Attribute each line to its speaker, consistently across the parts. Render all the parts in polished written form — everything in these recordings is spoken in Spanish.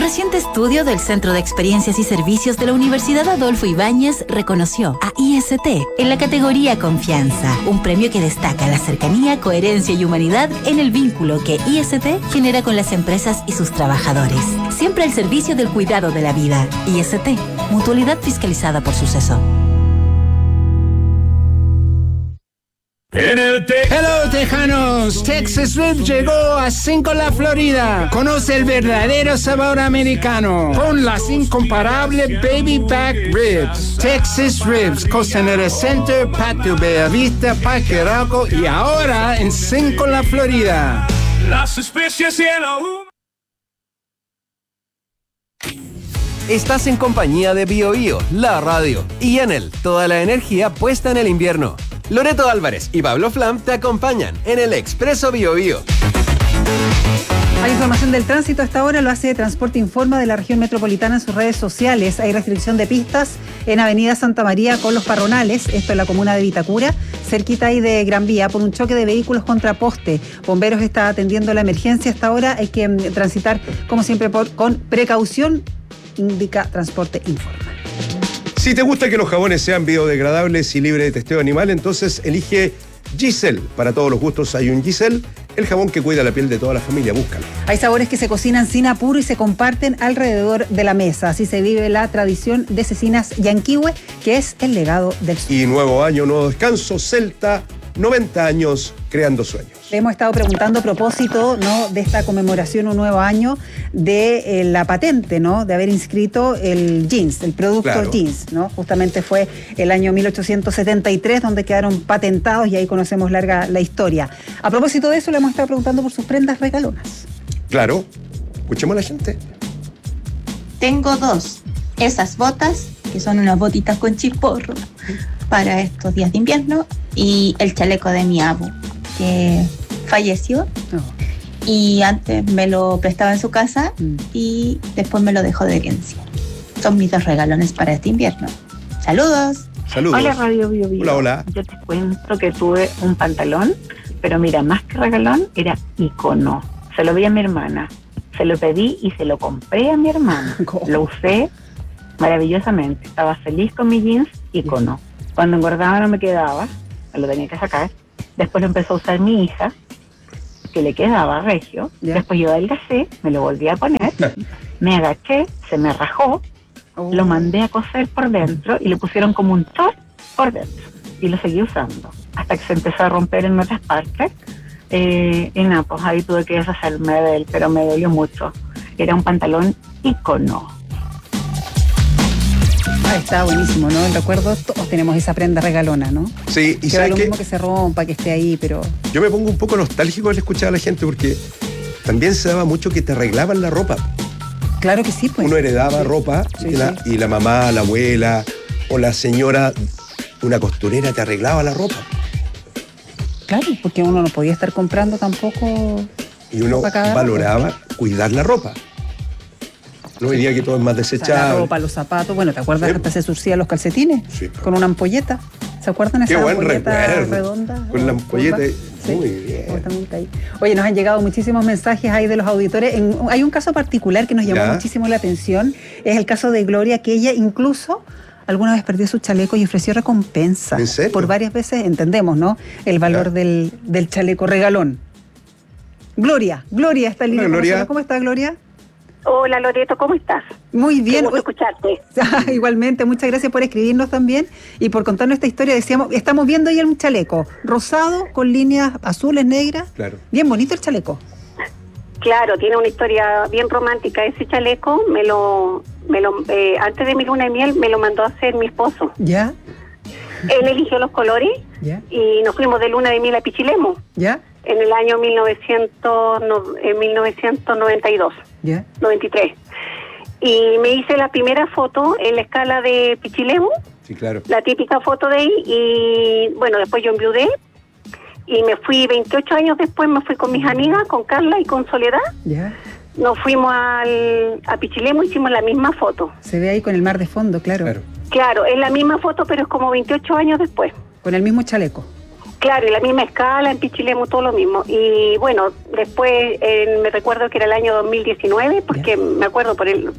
Speaker 1: reciente estudio del Centro de Experiencias y Servicios de la Universidad Adolfo Ibáñez reconoció a IST en la categoría Confianza, un premio que destaca la cercanía, coherencia y humanidad en el vínculo que IST genera con las empresas y sus trabajadores. Siempre al servicio del cuidado de la vida. IST, mutualidad fiscalizada por Suceso.
Speaker 2: Hello, tejanos. Texas Ribs llegó a Cinco-La, Florida. Conoce el verdadero sabor americano con las incomparables Baby Back Ribs. Texas Ribs, Costanera Center, Patio Bella Vista, Parque Arauco y ahora en Cinco-La, Florida. Las especies y el
Speaker 3: Estás en compañía de Bio Bio, la radio, y Enel, toda la energía puesta en el invierno. Loreto Álvarez y Pablo Flam te acompañan en el Expreso Bio Bio.
Speaker 4: Hay información del tránsito a esta hora, lo hace Transporte Informa de la región metropolitana en sus redes sociales. Hay restricción de pistas en Avenida Santa María con Los Parronales, esto en la comuna de Vitacura, cerquita ahí de Gran Vía, por un choque de vehículos contra poste. Bomberos está atendiendo la emergencia hasta ahora, hay que transitar como siempre con precaución, indica Transporte Informa.
Speaker 5: Si te gusta que los jabones sean biodegradables y libres de testeo animal, entonces elige Giselle. Para todos los gustos hay un Giselle, el jabón que cuida la piel de toda la familia. Búscalo.
Speaker 4: Hay sabores que se cocinan sin apuro y se comparten alrededor de la mesa. Así se vive la tradición de Cecinas Yanquihue, que es el legado del sur.
Speaker 5: Y nuevo año, nuevo descanso. Celta, 90 años creando sueños.
Speaker 4: Le hemos estado preguntando a propósito, ¿no?, de esta conmemoración, un nuevo año, de la patente, ¿no?, de haber inscrito el jeans, el producto claro. Jeans, ¿no? Justamente fue el año 1873 donde quedaron patentados y ahí conocemos larga la historia. A propósito de eso, le hemos estado preguntando por sus prendas regalonas.
Speaker 5: Claro, escuchemos a la gente.
Speaker 6: Tengo dos. Esas botas, que son unas botitas con chisporro para estos días de invierno, y el chaleco de mi abu, que falleció y antes me lo prestaba en su casa y después me lo dejó de herencia. Son mis dos regalones para este invierno. ¡Saludos!
Speaker 5: Saludos.
Speaker 7: Hola, Radio Bio Bio.
Speaker 5: Hola, hola.
Speaker 7: Yo te cuento que tuve un pantalón, pero mira, más que regalón, era icono. Se lo vi a mi hermana, se lo pedí y se lo compré a mi hermana. Lo usé maravillosamente. Estaba feliz con mi jeans icono. Cuando engordaba no me quedaba, me lo tenía que sacar. Después lo empezó a usar mi hija, que le quedaba regio. Después yo adelgacé, me lo volví a poner, me agaché, se me rajó, lo mandé a coser por dentro y le pusieron como un short por dentro. Y lo seguí usando, hasta que se empezó a romper en otras partes. Y nada, pues ahí tuve que deshacerme de él, pero me dolió mucho. Era un pantalón icono.
Speaker 4: Está buenísimo, ¿no? El recuerdo, todos tenemos esa prenda regalona, ¿no?
Speaker 5: Sí, y
Speaker 4: sabes lo mismo que se rompa, que esté ahí, pero...
Speaker 5: Yo me pongo un poco nostálgico al escuchar a la gente, porque también se daba mucho que te arreglaban la ropa.
Speaker 4: Claro que sí, pues.
Speaker 5: Uno heredaba ropa y la mamá, la abuela o la señora, una costurera, te arreglaba la ropa.
Speaker 4: Claro, porque uno no podía estar comprando tampoco...
Speaker 5: Y uno valoraba cuidar la ropa. No diría que todo es más desechable.
Speaker 4: O sea, la ropa, los zapatos. Bueno, ¿te acuerdas? Hasta se surcían los calcetines con una ampolleta. ¿Se acuerdan esa ampolleta redonda?
Speaker 5: Con la ampolleta.
Speaker 4: Sí. Muy bien. Ahí. Oye, nos han llegado muchísimos mensajes ahí de los auditores. Hay un caso particular que nos llamó muchísimo la atención. Es el caso de Gloria, que ella incluso alguna vez perdió su chaleco y ofreció recompensa.
Speaker 5: ¿En serio?
Speaker 4: Por varias veces, entendemos, ¿no? El valor del chaleco regalón. Gloria está en línea.
Speaker 5: Gloria.
Speaker 4: ¿Cómo está, Gloria?
Speaker 8: Hola, Loreto, ¿cómo estás?
Speaker 4: Muy bien.
Speaker 8: Qué gusto escucharte.
Speaker 4: Igualmente, muchas gracias por escribirnos también y por contarnos esta historia. Decíamos, estamos viendo ahí un chaleco rosado con líneas azules, negras.
Speaker 5: Claro.
Speaker 4: Bien bonito el chaleco.
Speaker 8: Claro, tiene una historia bien romántica. Ese chaleco antes de mi luna de miel me lo mandó a hacer mi esposo.
Speaker 4: ¿Ya?
Speaker 8: Él eligió los colores y nos fuimos de luna de miel a Pichilemu.
Speaker 4: ¿Ya?
Speaker 8: En el año 1992. 93. Y me hice la primera foto en la escala de Pichilemu.
Speaker 5: Sí, claro.
Speaker 8: La típica foto de ahí. Y bueno, después yo enviudé. Y me fui 28 años después, me fui con mis amigas, con Carla y con Soledad.
Speaker 4: Ya.
Speaker 8: Nos fuimos a Pichilemu, hicimos la misma foto.
Speaker 4: Se ve ahí con el mar de fondo, claro.
Speaker 8: Claro, es la misma foto, pero es como 28 años después.
Speaker 4: Con el mismo chaleco.
Speaker 8: Claro, y la misma escala, en Pichilemu, todo lo mismo. Y bueno, después me recuerdo que era el año 2019, porque me acuerdo por el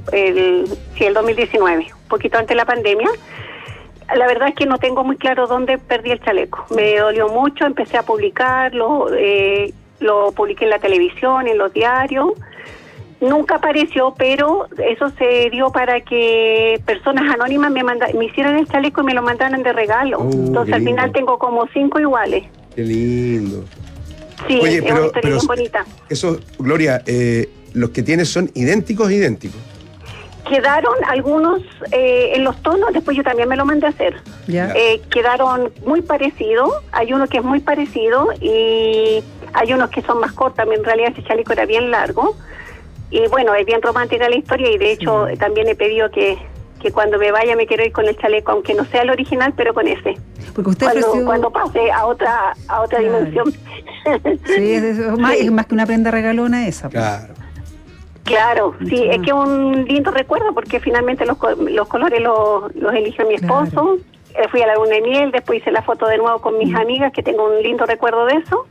Speaker 8: 2019, un poquito antes de la pandemia. La verdad es que no tengo muy claro dónde perdí el chaleco. Me dolió mucho, empecé a publicarlo, lo publiqué en la televisión, en los diarios. Nunca apareció, pero eso se dio para que personas anónimas me hicieran el chaleco y me lo mandaran de regalo. Entonces al final tengo como 5 iguales.
Speaker 5: Qué lindo.
Speaker 8: Sí,
Speaker 5: oye,
Speaker 8: es una historia bien bonita.
Speaker 5: Eso, Gloria, los que tienes son idénticos.
Speaker 8: Quedaron algunos en los tonos, después yo también me lo mandé a hacer. Quedaron muy parecidos, hay uno que es muy parecido y hay unos que son más cortos, en realidad ese chaleco era bien largo. Y bueno, es bien romántica la historia y de hecho también he pedido que cuando me vaya me quiero ir con el chaleco, aunque no sea el original, pero con ese.
Speaker 4: Porque usted
Speaker 8: cuando pase a otra dimensión.
Speaker 4: Sí, es más que una prenda regalona esa.
Speaker 5: Claro.
Speaker 8: Claro, sí, es que es un lindo recuerdo porque finalmente los colores los eligió mi esposo. Fui a la luna de miel, después hice la foto de nuevo con mis amigas, que tengo un lindo recuerdo de eso.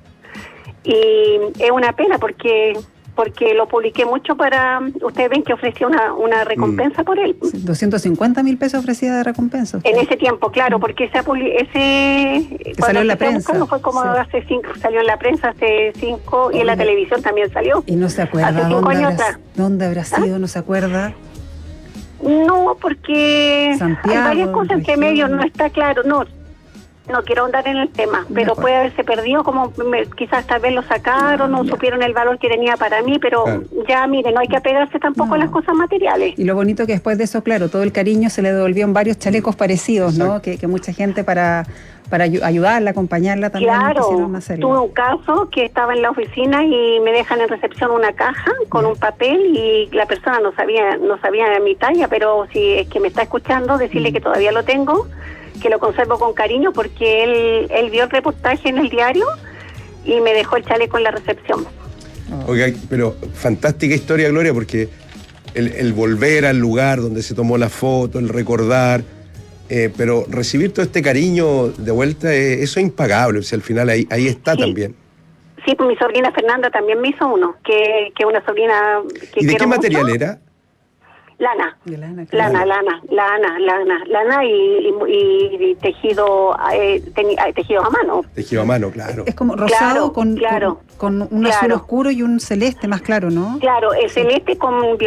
Speaker 8: Y es una pena porque lo publiqué mucho para... Ustedes ven que ofrecía una recompensa por él.
Speaker 4: 250.000 pesos ofrecía de recompensa.
Speaker 8: En ese tiempo, claro, porque
Speaker 4: salió en la prensa.
Speaker 8: Fue como hace 5, salió en la prensa hace 5 y en la televisión también salió.
Speaker 4: Y no se acuerda
Speaker 8: hace 5 años atrás.
Speaker 4: ¿Dónde habrá sido? ¿No se acuerda?
Speaker 8: No, porque
Speaker 4: Santiago,
Speaker 8: hay varias cosas que medio no está claro. No quiero ahondar en el tema, pero puede haberse perdido, como quizás tal vez lo sacaron, no supieron el valor que tenía para mí, pero ya, mire, no hay que apegarse tampoco a las cosas materiales.
Speaker 4: Y lo bonito que después de eso, claro, todo el cariño se le devolvió en varios chalecos parecidos, ¿no? Que mucha gente para ayudarla, acompañarla también.
Speaker 8: Claro, tuve un caso que estaba en la oficina y me dejan en recepción una caja con un papel y la persona no sabía mi talla, pero si es que me está escuchando, decirle que todavía lo tengo, que lo conservo con cariño porque él vio el reportaje en el diario y me dejó el chaleco en la recepción.
Speaker 5: Oiga, pero fantástica historia, Gloria, porque el volver al lugar donde se tomó la foto, el recordar, pero recibir todo este cariño de vuelta, eso es impagable, o sea, al final ahí está también.
Speaker 8: Sí, pues mi sobrina Fernanda también me hizo uno, que una sobrina que
Speaker 5: ¿Y de qué material
Speaker 8: mucho.
Speaker 5: Era?
Speaker 8: Lana y tejido tejido a mano.
Speaker 5: Tejido a mano, claro.
Speaker 4: Es como rosado con un azul oscuro y un celeste más claro, ¿no?
Speaker 8: Claro, el celeste con